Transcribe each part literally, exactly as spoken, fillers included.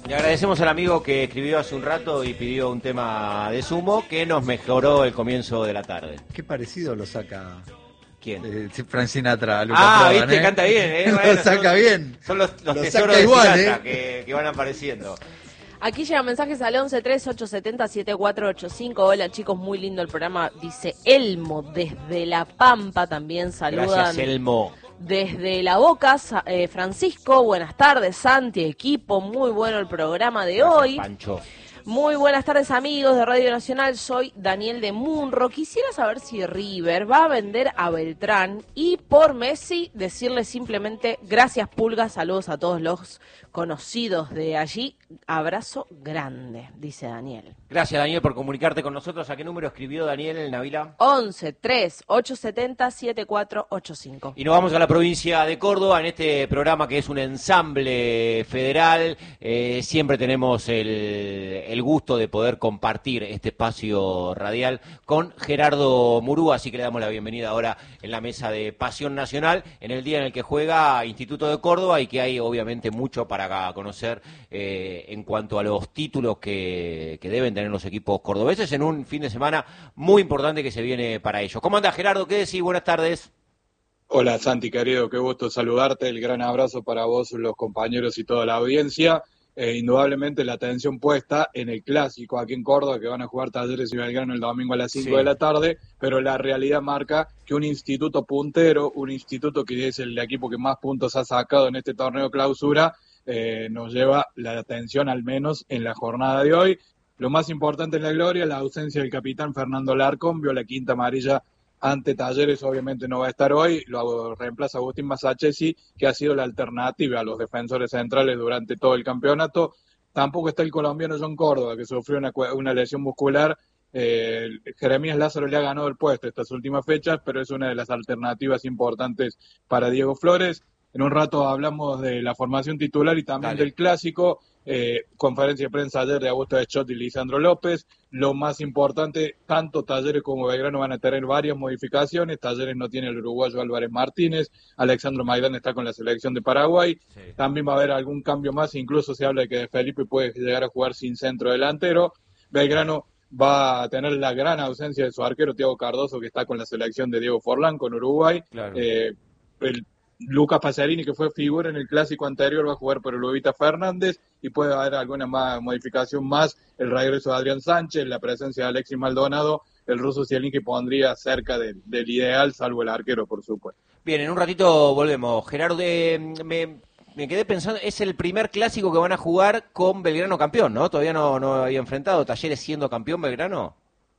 Le agradecemos al amigo que escribió hace un rato y pidió un tema de Sumo que nos mejoró el comienzo de la tarde. Qué parecido lo saca. ¿Quién? Eh, Frank Sinatra. Lo ah, comproban, viste, ¿eh? canta bien, ¿eh? Lo Bueno, saca son, bien. Son los, los lo tesoros saca de igual, Sinatra ¿eh? que, que van apareciendo. Aquí llegan mensajes al once tres ocho siete cero siete cuatro ocho cinco. Hola chicos, muy lindo el programa. Dice Elmo desde La Pampa, también saludan. Gracias, Elmo. Desde La Boca, eh, Francisco, buenas tardes, Santi, equipo, muy bueno el programa de Gracias, hoy. Pancho. Muy buenas tardes amigos de Radio Nacional, soy Daniel de Munro. Quisiera saber si River va a vender a Beltrán y por Messi decirle simplemente gracias Pulga, saludos a todos los conocidos de allí, abrazo grande, dice Daniel. Gracias Daniel por comunicarte con nosotros. ¿A qué número escribió Daniel el Navila? once tres ocho siete cero siete cuatro ocho cinco. Y nos vamos a la provincia de Córdoba en este programa que es un ensamble federal. Eh, siempre tenemos el, el gusto de poder compartir este espacio radial con Gerardo Murúa, así que le damos la bienvenida ahora en la mesa de Pasión Nacional, en el día en el que juega Instituto de Córdoba y que hay obviamente mucho para conocer eh, en cuanto a los títulos que, que deben tener los equipos cordobeses en un fin de semana muy importante que se viene para ellos. ¿Cómo anda Gerardo? ¿Qué decís? Buenas tardes. Hola Santi, querido, qué gusto saludarte, el gran abrazo para vos, los compañeros y toda la audiencia. Eh, indudablemente la atención puesta en el clásico aquí en Córdoba, que van a jugar Talleres y Belgrano el domingo a las cinco sí. de la tarde, pero la realidad marca que un instituto puntero, un instituto que es el equipo que más puntos ha sacado en este torneo clausura, eh, nos lleva la atención al menos en la jornada de hoy. Lo más importante en la gloria, la ausencia del capitán Fernando Larcón, vio la quinta amarilla ante Talleres, obviamente no va a estar hoy, lo reemplaza Agustín Masachesi, que ha sido la alternativa a los defensores centrales durante todo el campeonato. Tampoco está el colombiano John Córdoba, que sufrió una, una lesión muscular. Eh, Jeremías Lázaro le ha ganado el puesto estas últimas fechas, pero es una de las alternativas importantes para Diego Flores. En un rato hablamos de la formación titular y también Dale. del clásico. Eh, conferencia de prensa ayer de Augusto Eschot y Lisandro López. Lo más importante, tanto Talleres como Belgrano van a tener varias modificaciones. Talleres no tiene el uruguayo Álvarez Martínez, Alexandro Maidán está con la selección de Paraguay. Sí. También va a haber algún cambio más, incluso se habla de que Felipe puede llegar a jugar sin centro delantero. Belgrano va a tener la gran ausencia de su arquero Thiago Cardoso, que está con la selección de Diego Forlán con Uruguay. Claro. Eh, el Lucas Pacerini, que fue figura en el clásico anterior, va a jugar por Lubita Fernández y puede haber alguna más modificación más, el regreso de Adrián Sánchez, la presencia de Alexis Maldonado, el ruso Zielinski pondría cerca de, del ideal, salvo el arquero, por supuesto. Bien, en un ratito volvemos. Gerardo, eh, me, me quedé pensando, es el primer clásico que van a jugar con Belgrano campeón, ¿no? Todavía no, no había enfrentado Talleres siendo campeón Belgrano.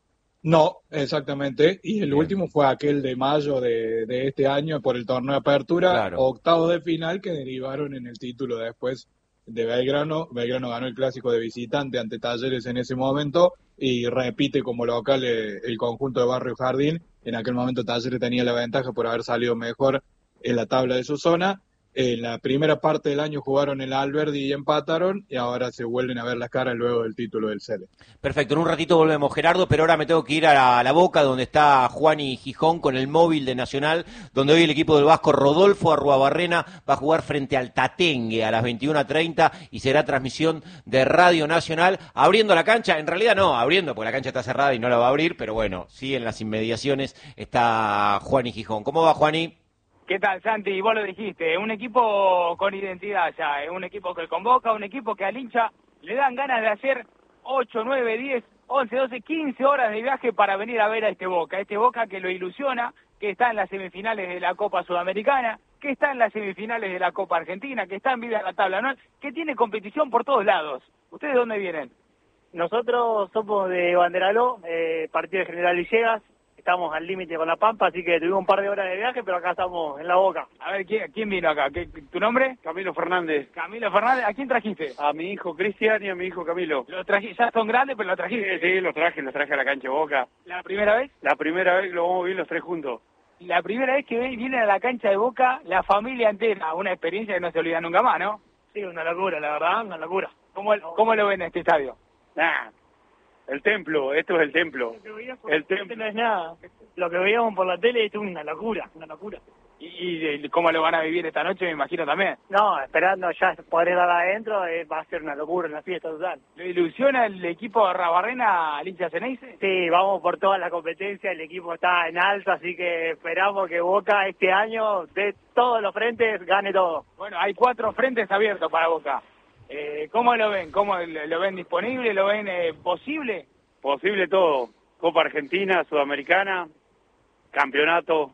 No, exactamente, y el Bien. último fue aquel de mayo de, de este año por el torneo de apertura, claro. octavos de final que derivaron en el título después de Belgrano. Belgrano ganó el clásico de visitante ante Talleres en ese momento y repite como local el conjunto de Barrio Jardín. En aquel momento Talleres tenía la ventaja por haber salido mejor en la tabla de su zona. En la primera parte del año jugaron en Alberdi y empataron, y ahora se vuelven a ver las caras luego del título del Cele. Perfecto, en un ratito volvemos, Gerardo, pero ahora me tengo que ir a la, a la Boca, donde está Juan y Gijón con el móvil de Nacional, donde hoy el equipo del Vasco Rodolfo Arruabarrena va a jugar frente al Tatengue a las veintiuna treinta y será transmisión de Radio Nacional, abriendo la cancha, en realidad no, abriendo, porque la cancha está cerrada y no la va a abrir, pero bueno, sí en las inmediaciones está Juan y Gijón. ¿Cómo va, Juani? ¿Qué tal, Santi? Vos lo dijiste, un equipo con identidad ya, es un equipo que convoca, un equipo que al hincha le dan ganas de hacer ocho, nueve, diez, once, doce, quince horas de viaje para venir a ver a este Boca, este Boca que lo ilusiona, que está en las semifinales de la Copa Sudamericana, que está en las semifinales de la Copa Argentina, que está en vida en la tabla anual, que tiene competición por todos lados. ¿Ustedes de dónde vienen? Nosotros somos de Banderaló, eh, partido de General Villegas. Estamos al límite con La Pampa, así que tuvimos un par de horas de viaje, pero acá estamos en La Boca. A ver, ¿quién, quién vino acá? ¿Qué, ¿Tu nombre? Camilo Fernández. Camilo Fernández, ¿a quién trajiste? A mi hijo Cristian y a mi hijo Camilo. ¿Los trajiste? ¿Ya son grandes, pero los trajiste? Sí, sí, los traje, los traje a la cancha de Boca. ¿La primera vez? La primera vez que lo vamos a ver los tres juntos. La primera vez que vienen a la cancha de Boca, la familia entera, una experiencia que no se olvida nunca más, ¿no? Sí, una locura, la verdad, una locura. ¿Cómo, cómo lo ven en este estadio? Nah, el templo, esto es el templo. El templo no es nada. Lo que veíamos por la tele es una locura, una locura. Y, y cómo lo van a vivir esta noche, me imagino también. No, esperando ya poder dar adentro, eh, va a ser una locura, una fiesta total. ¿Lo ilusiona el equipo de Rabarrena al hincha Ceneice? Sí, vamos por toda la competencia, el equipo está en alza, así que esperamos que Boca este año, de todos los frentes, gane todo. Bueno, hay cuatro frentes abiertos para Boca. Eh, ¿Cómo lo ven? ¿Cómo lo lo ven disponible? ¿Lo ven eh, posible? Posible todo. Copa Argentina, Sudamericana, campeonato.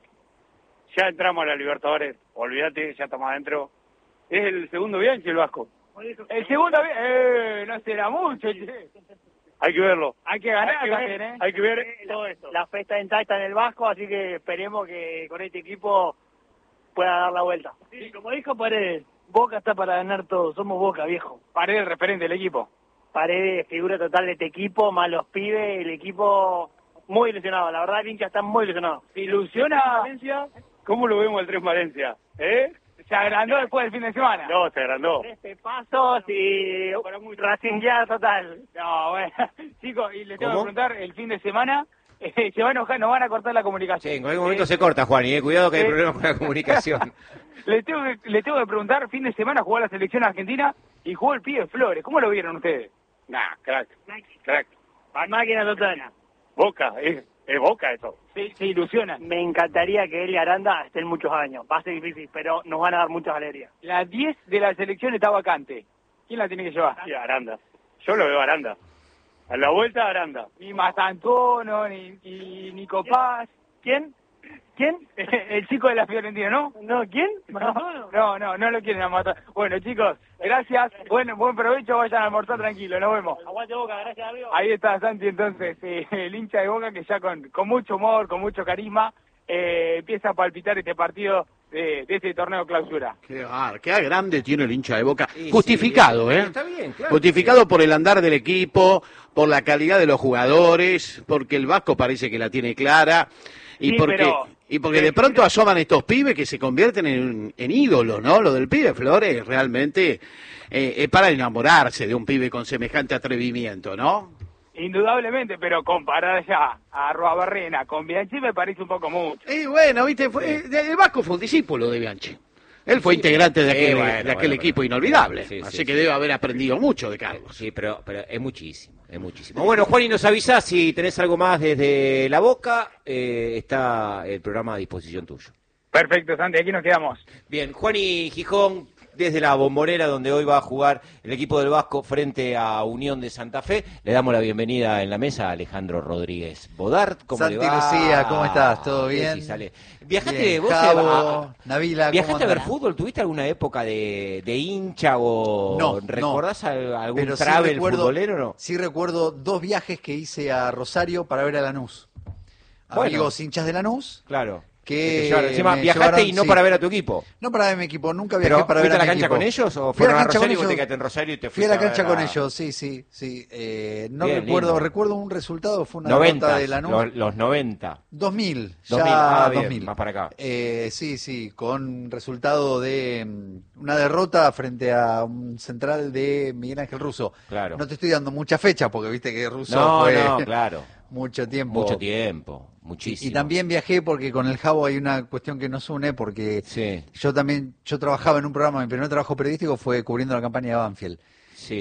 Ya entramos a la Libertadores. Olvídate, ya estamos adentro. Es el segundo Bianchi el Vasco. El segundo, eh, no será mucho, che. Hay que verlo. Hay que ganar Hay que también, ver, ¿eh? hay que ver La, todo esto. la fe está intacta en el Vasco, así que esperemos que con este equipo pueda dar la vuelta. Sí, como dijo Paredes, Boca está para ganar todo, somos Boca, viejo. Paredes, el referente del equipo. Paredes, figura total de este equipo, más los pibes, el equipo muy ilusionado, la verdad el hincha está muy ilusionado. ¿Se ilusiona? Valencia? ¿Cómo lo vemos el Tres Valencia? ¿Eh? Se agrandó después del fin de semana. No, se agrandó. Trece pasos y Racing ya total. No, bueno, chicos, y les tengo ¿Cómo? que preguntar, el fin de semana, eh, se va a enojar, nos van a cortar la comunicación. Sí, en cualquier momento se corta, Juan, y eh, cuidado que hay Sí. problemas con la comunicación. Les tengo, que, les tengo que preguntar, fin de semana jugó la selección argentina y jugó el pibe Flores. ¿Cómo lo vieron ustedes? Nah, crack. Crack. Máquina total. Boca, es, es Boca eso. ¿Se, se ilusionan? Me encantaría que él y Aranda estén muchos años. Va a ser difícil, pero nos van a dar muchas alegrías. La diez de la selección está vacante. ¿Quién la tiene que llevar? Sí, Aranda. Yo lo veo a Aranda. A la vuelta, Aranda. Ni Mastantuono, ni, ni Nico Paz. ¿Quién? ¿Quién? El chico de la Fiorentina, ¿no? No, ¿quién? No, no, no, no lo quieren a matar. Bueno, chicos, gracias. Buen, buen provecho, vayan a almorzar tranquilo, nos vemos. Aguante Boca, gracias amigo. Ahí está Santi, entonces, eh, el hincha de Boca que ya con, con mucho humor, con mucho carisma, eh, empieza a palpitar este partido de, de este torneo clausura. Qué, gar- qué grande tiene el hincha de Boca. Sí, Justificado, sí, ¿eh? está bien, claro. Justificado por el andar del equipo, por la calidad de los jugadores, porque el Vasco parece que la tiene clara y Sí, porque pero- y porque de pronto asoman estos pibes que se convierten en, en ídolos, ¿no? Lo del pibe Flores realmente eh, es para enamorarse de un pibe con semejante atrevimiento, ¿no? Indudablemente, pero comparar ya a Arrobarrena con Bianchi me parece un poco mucho. Y bueno, viste, fue, eh, el Vasco fue un discípulo de Bianchi. Él fue integrante de Sí, aquel, bueno, de aquel bueno, equipo pero- inolvidable, sí, sí, así sí, que sí. debe haber aprendido mucho de Carlos. Sí, pero, pero es muchísimo, es muchísimo. Bueno, Juan, y nos avisás si tenés algo más desde La Boca, eh, está el programa a disposición tuyo. Perfecto, Santi, aquí nos quedamos. Bien, Juan y Gijón, desde la Bombonera, donde hoy va a jugar el equipo del Vasco frente a Unión de Santa Fe, le damos la bienvenida en la mesa a Alejandro Rodríguez Bodart. ¿Cómo Santi le va? Lucía, ¿cómo estás? ¿todo Sí, bien? sí, sale. ¿Viajaste Bien, vos Javo, a- a- Nabila, ¿Viajaste ¿cómo a ver andan? fútbol? ¿Tuviste alguna época de, de hincha o No, recordás no. al- algún Pero sí travel recuerdo- futbolero o no? Sí recuerdo dos viajes que hice a Rosario para ver a Lanús. Bueno. Amigos hinchas de Lanús. Claro. Que te llevaron. Encima, me viajaste llevaron, y no sí. para ver a tu equipo. No para ver mi equipo, nunca viajé ¿Pero para ver fuiste a, a la mi cancha equipo. con ellos o Fui a la fueron a cancha con Rosario y vos ellos. te quedaste en Rosario y te Fui a fuiste la a ver cancha a- con ellos, sí, sí, sí. Eh, no Bien, recuerdo, lindo. recuerdo un resultado, fue una noventa, derrota de Lanús. los, los noventa. dos mil, dos ya mil, ah, bien, dos mil. más para acá. Eh, sí, sí, con resultado de mm, una derrota frente a un central de Miguel Ángel Russo. Claro. No te estoy dando mucha fecha porque viste que Russo No, fue no, claro. mucho tiempo. Mucho tiempo, Y, muchísimo. y también viajé porque con el Javo hay una cuestión que nos une porque Sí, yo también, yo trabajaba en un programa, mi primer trabajo periodístico fue cubriendo la campaña de Banfield. sí.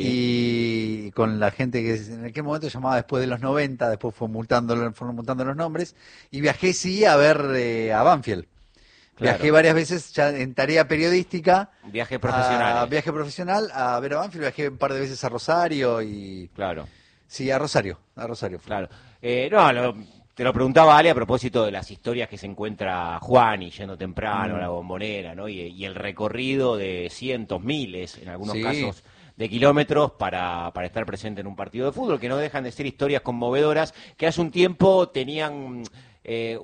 Y con la gente que en aquel momento llamaba después de los noventa, después fue multando, fueron multando los nombres, y viajé sí a ver eh, a Banfield. Claro. Viajé varias veces ya en tarea periodística. Viajes profesionales. A viaje profesional a ver a Banfield, viajé un par de veces a Rosario y... Claro, Sí, a Rosario, a Rosario. fue. claro. Eh, no, lo- te lo preguntaba Ale a propósito de las historias que se encuentra Juan y yendo temprano Mm. a la Bombonera, ¿no? Y, y el recorrido de cientos, miles, en algunos Sí. casos, de kilómetros para, para estar presente en un partido de fútbol, que no dejan de ser historias conmovedoras que hace un tiempo tenían eh,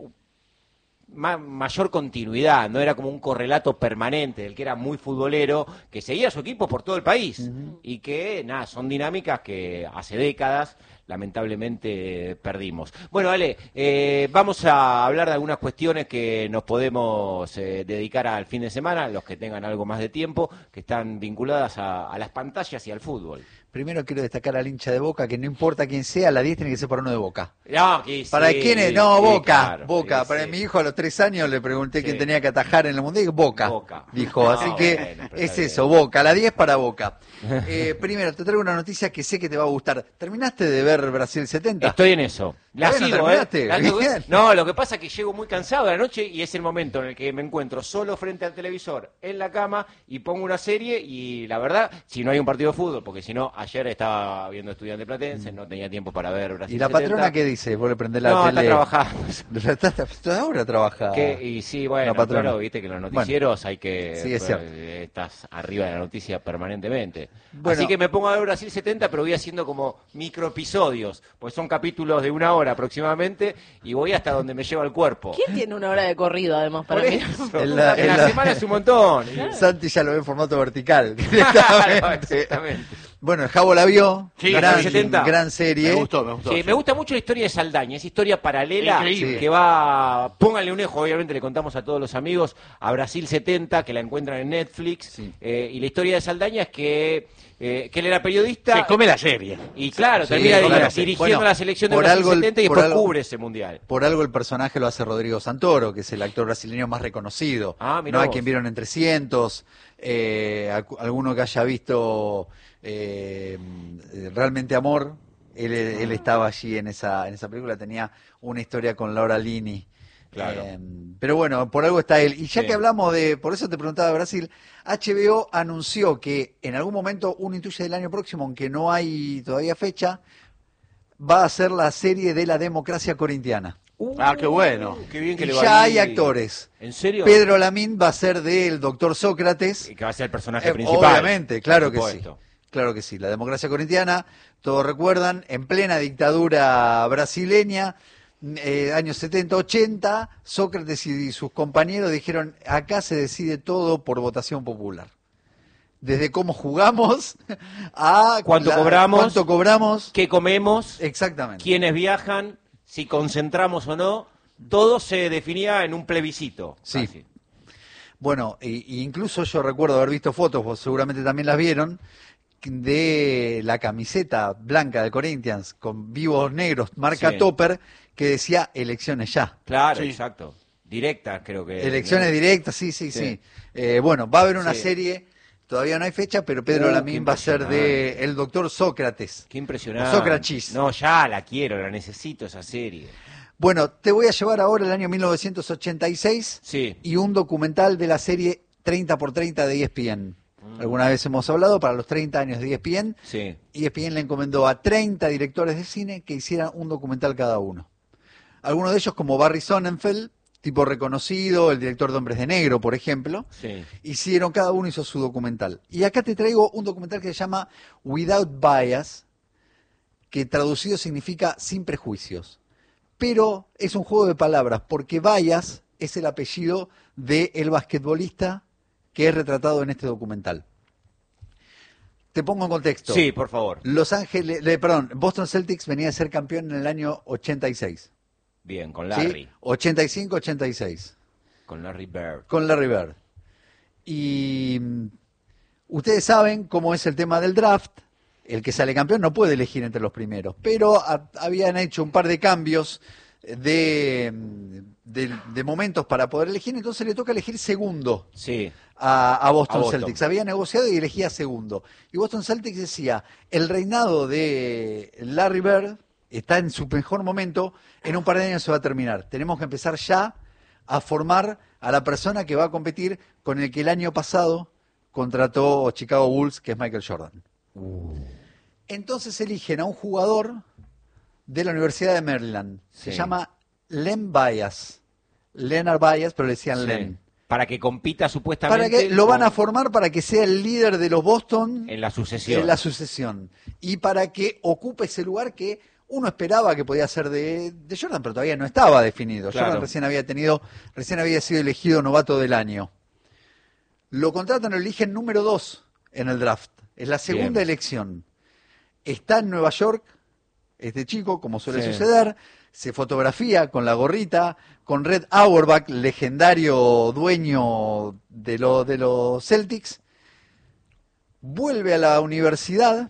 ma- mayor continuidad, no era como un correlato permanente del que era muy futbolero, que seguía a su equipo por todo el país y que, nada, son dinámicas que hace décadas lamentablemente perdimos. Bueno, Ale, eh, vamos a hablar de algunas cuestiones que nos podemos eh, dedicar al fin de semana, los que tengan algo más de tiempo, que están vinculadas a, a las pantallas y al fútbol. Primero quiero destacar al hincha de Boca, que no importa quién sea, la diez tiene que ser para uno de Boca. No, que sí, ¿Para quién es? No, sí, Boca, claro, Boca. sí, Para sí. mi hijo a los tres años le pregunté Sí. quién tenía que atajar en el Mundial, y Boca, Boca. dijo. No, Así que bueno, pero es está eso, bien. Boca, la diez para Boca. Eh, primero, te traigo una noticia que sé que te va a gustar. ¿Terminaste de ver Brasil setenta? Estoy en eso. La Bueno, sigo, terminaste, ¿eh? La sigo. bien. No, lo que pasa es que llego muy cansado de la noche y es el momento en el que me encuentro solo frente al televisor, en la cama, y pongo una serie y la verdad, si no hay un partido de fútbol, porque si no, ayer estaba viendo Estudiante Platense, no tenía tiempo para ver Brasil ¿Y la setenta. patrona qué dice? ¿Vos le prendés la No, tele? está trabajando. Está, está, está ahora trabaja. Que- y sí, bueno, la patrona. pero viste que en los noticieros hay que... Sí, es pues, cierto. eh, estás arriba de la noticia permanentemente. Bueno. Así que me pongo a ver Brasil setenta, pero voy haciendo como microepisodios, pues son capítulos de una hora aproximadamente, y voy hasta donde me lleva el cuerpo. ¿Quién tiene una hora de corrido, además, para Por mí? eso. En la- En en la, la- semana es un montón. Santi ya lo ve en formato vertical. Claro, directamente. exactamente. Bueno, el Jabo la vio. Sí, gran, setenta. gran serie. Me gustó, me gustó. Sí, me gusta mucho la historia de Saldaña, es historia paralela Increíble. que va, pónganle un ojo, obviamente le contamos a todos los amigos, a Brasil setenta, que la encuentran en Netflix, Sí. eh, y la historia de Saldaña es que, eh, que él era periodista Se come la serie. y claro, Sí, termina claro. dirigiendo Bueno, la selección de por Brasil algo el- setenta y por después algo- cubre ese mundial. Por algo el personaje lo hace Rodrigo Santoro, que es el actor brasileño más reconocido. Ah, mirá no hay vos. quien vieron en trescientos, eh, acu- alguno que haya visto eh, Realmente Amor. Él, él estaba allí en esa, en esa película, tenía una historia con Laura Linney. Claro. Eh, pero bueno, por algo está él. Y ya Sí. que hablamos de, por eso te preguntaba de Brasil, H B O anunció que en algún momento, uno intuye del año próximo, aunque no hay todavía fecha, va a ser la serie de la democracia corintiana. Ah, qué bueno. Qué bien que Y le va ya ahí. hay actores. ¿En serio? Pedro Lamín va a ser del doctor Sócrates. Que va a ser el personaje Eh, principal. Obviamente, claro por que sí. supuesto. Claro que sí. La democracia corintiana, todos recuerdan, en plena dictadura brasileña, eh, años setenta, ochenta, Sócrates y sus compañeros dijeron, acá se decide todo por votación popular. Desde cómo jugamos a ¿Cuánto cobramos? cuánto cobramos. ¿Qué comemos? Exactamente. Quiénes viajan, si concentramos o no, todo se definía en un plebiscito. Sí. casi. Bueno, e- e incluso yo recuerdo haber visto fotos, vos seguramente también las vieron, de la camiseta blanca de Corinthians con vivos negros, marca Sí. Topper, que decía elecciones ya. Claro, Sí. exacto. Directa, creo que. Elecciones directas, sí, sí, sí. Sí. Eh, bueno, va a haber una Sí. serie, todavía no hay fecha, pero Pedro Uh, Lamín qué va a ser de impresionante. el doctor Sócrates. Qué impresionante. O Sócrates. No, ya la quiero, la necesito esa serie. Bueno, te voy a llevar ahora el año mil novecientos ochenta y seis Sí. y un documental de la serie treinta por treinta de E S P N. Alguna vez hemos hablado, para los treinta años de E S P N, Sí. E S P N le encomendó a treinta directores de cine que hicieran un documental cada uno. Algunos de ellos, como Barry Sonnenfeld, tipo reconocido, el director de Hombres de Negro, por ejemplo, Sí. hicieron, cada uno hizo su documental. Y acá te traigo un documental que se llama Without Bias, que traducido significa sin prejuicios. Pero es un juego de palabras, porque Bias es el apellido del basquetbolista que es retratado en este documental. Te pongo en contexto. Sí, por favor. Los Ángeles, de- perdón, Boston Celtics venía a ser campeón en el año ochenta y seis. Bien, con ¿sí? Larry. ochenta y cinco ochenta y seis. Con Larry Bird. Con Larry Bird. Y mm, ustedes saben cómo es el tema del draft. El que sale campeón no puede elegir entre los primeros, pero a- habían hecho un par de cambios de, mm, de, de momentos para poder elegir, entonces le toca elegir segundo Sí. a, a Boston A Boston. Celtics. Había negociado y elegía segundo. Y Boston Celtics decía, el reinado de Larry Bird está en su mejor momento, en un par de años se va a terminar. Tenemos que empezar ya a formar a la persona que va a competir con el que el año pasado contrató Chicago Bulls, que es Michael Jordan. Entonces eligen a un jugador de la Universidad de Maryland. Se Sí. llama Len Bias. Leonard Bias, pero le decían Sí. Len. Para que compita supuestamente. Para que lo van a con- formar para que sea el líder de los Boston En la sucesión. en la sucesión. Y para que ocupe ese lugar que uno esperaba que podía ser de, de Jordan, pero todavía no estaba definido. Claro. Jordan recién había tenido, recién había sido elegido novato del año. Lo contratan, lo eligen número dos en el draft. Es la segunda Bien. elección. Está en Nueva York, este chico, como suele Sí. suceder, se fotografía con la gorrita, con Red Auerbach, legendario dueño de, lo- de los Celtics, vuelve a la universidad,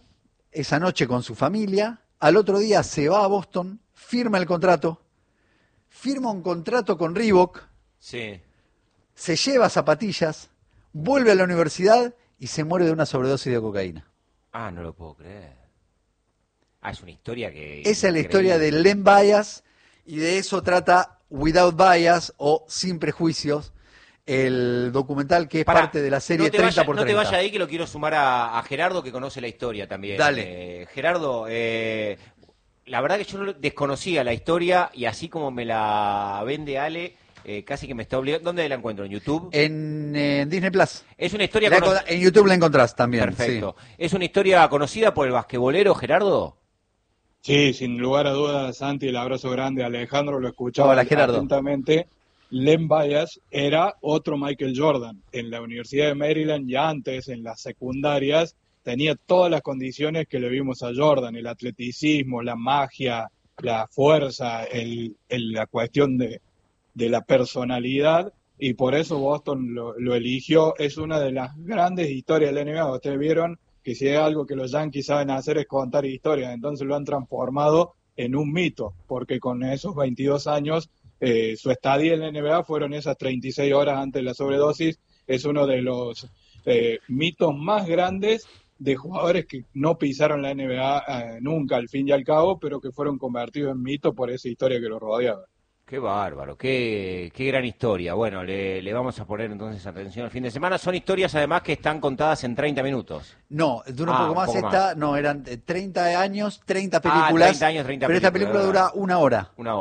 esa noche con su familia, al otro día se va a Boston, firma el contrato, firma un contrato con Reebok, Sí. se lleva zapatillas, vuelve a la universidad y se muere de una sobredosis de cocaína. Ah, no lo puedo creer. Ah, es una historia que... Esa es la increíble. historia de Len Bias y de eso trata Without Bias o Sin Prejuicios, el documental que es Pará, parte de la serie no te treinta vaya- por No te treinta. vayas ahí que lo quiero sumar a, a Gerardo que conoce la historia también. Dale. Eh, Gerardo, eh, la verdad que yo no desconocía la historia y así como me la vende Ale, eh, casi que me está obligando. ¿Dónde la encuentro? ¿En YouTube? En, eh, en Disney Plus. Es una historia La cono- encontra- en YouTube la encontrás también. Perfecto. sí. ¿Es una historia conocida por el basquetbolero Gerardo? Sí, sin lugar a dudas, Santi, el abrazo grande. Alejandro lo escuchaba Hola, Gerardo. atentamente. Len Bias era otro Michael Jordan. En la Universidad de Maryland, ya antes, en las secundarias, tenía todas las condiciones que le vimos a Jordan: el atleticismo, la magia, la fuerza, el, el- la cuestión de, de la personalidad, y por eso Boston lo, lo eligió. Es una de las grandes historias de la N B A. Ustedes vieron que si hay algo que los Yankees saben hacer es contar historias, entonces lo han transformado en un mito, porque con esos veintidós años, eh, su estadía en la N B A fueron esas treinta y seis horas antes de la sobredosis. Es uno de los eh, mitos más grandes de jugadores que no pisaron la N B A eh, nunca, al fin y al cabo, pero que fueron convertidos en mito por esa historia que lo rodeaba. Qué bárbaro, qué, qué gran historia. Bueno, le, le vamos a poner entonces atención al fin de semana. Son historias además que están contadas en treinta minutos. No, dura un Ah, poco un más. poco esta, más. no, eran eh, treinta años, treinta Ah, películas. treinta años, treinta pero esta películas, película ¿verdad? dura una hora. Una